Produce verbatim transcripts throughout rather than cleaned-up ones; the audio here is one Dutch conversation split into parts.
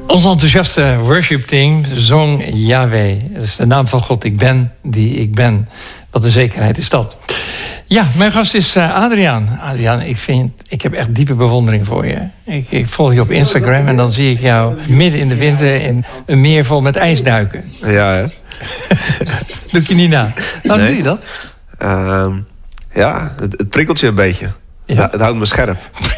Ons enthousiaste worshipteam zong Yahweh. Dat is de naam van God, ik ben die ik ben. Wat een zekerheid is dat. Ja, mijn gast is uh, Adriaan. Adriaan, ik, vind, ik heb echt diepe bewondering voor je. Ik, ik volg je op Instagram en dan zie ik jou midden in de winter in een meer vol met ijs duiken. Ja, hè? Doe ik je niet na. Waarom Nee. doe je dat? Uh, ja, het, het prikkelt je een beetje. Ja. Het, het houdt me scherp.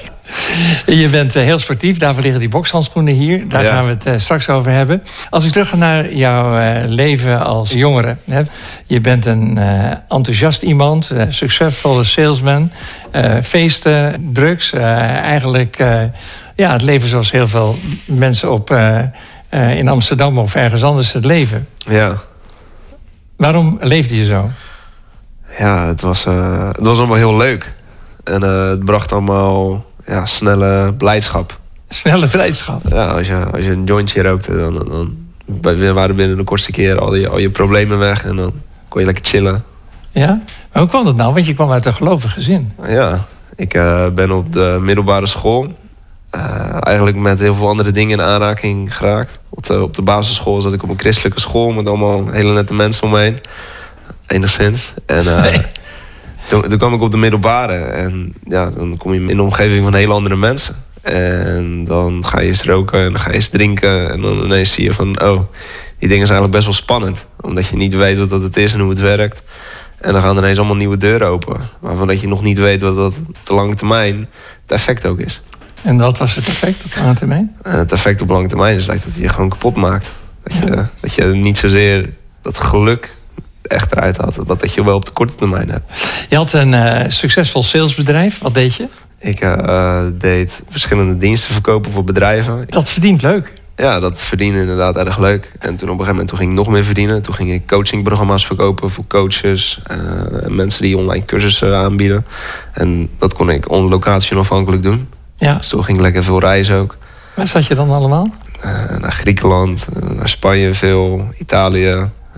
Je bent uh, heel sportief, daarvoor liggen die bokshandschoenen hier. Daar Ja. gaan we het uh, straks over hebben. Als ik terug ga naar jouw uh, leven als jongere. Hè? Je bent een uh, enthousiast iemand, uh, succesvolle salesman. Uh, feesten, drugs. Uh, eigenlijk uh, ja, het leven zoals heel veel mensen op, uh, uh, in Amsterdam of ergens anders het leven. Ja, Waarom leefde je zo? ja het, was, uh, het was allemaal heel leuk. En uh, het bracht allemaal ja, snelle blijdschap. Snelle blijdschap. Ja, als je, als je een jointje rookte, dan, dan, dan waren binnen de kortste keer al je, al je problemen weg. En dan kon je lekker chillen. Ja? Maar hoe kwam dat nou? Want je kwam uit een gelovig gezin. Ja, ik uh, ben op de middelbare school uh, eigenlijk met heel veel andere dingen in aanraking geraakt. Op de, op de basisschool zat ik op een christelijke school met allemaal hele nette mensen om me heen. Enigszins. En uh, Nee. toen, toen kwam ik op de middelbare. En ja, dan kom je in de omgeving van hele andere mensen. En dan ga je eens roken en dan ga je eens drinken. En dan ineens zie je van, oh, die dingen zijn eigenlijk best wel spannend. Omdat je niet weet wat dat het is en hoe het werkt. En dan gaan er ineens allemaal nieuwe deuren open. Waarvan dat je nog niet weet wat dat op de lange termijn het effect ook is. En wat was het effect op lange termijn? En het effect op lange termijn is dat het je gewoon kapot maakt. Dat je, ja. dat je niet zozeer dat geluk echt eruit had. Wat dat je wel op de korte termijn hebt. Je had een uh, succesvol salesbedrijf. Wat deed je? Ik uh, deed verschillende diensten verkopen voor bedrijven. Dat verdient leuk. Ja, dat verdiende inderdaad erg leuk. En toen op een gegeven moment toen ging ik nog meer verdienen. Toen ging ik coachingprogramma's verkopen voor coaches. Uh, mensen die online cursussen aanbieden. En dat kon ik on-locatie onafhankelijk doen. Ja. Dus toen ging ik lekker veel reizen ook. Waar zat je dan allemaal? Uh, naar Griekenland, uh, naar Spanje veel, Italië.